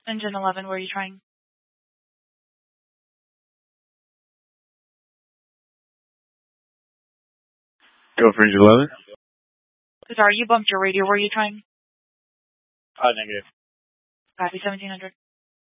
Engine 11, where are you trying? Go for engine 11. Sorry, you bumped your radio. Where are you trying? Negative. Copy, 1700.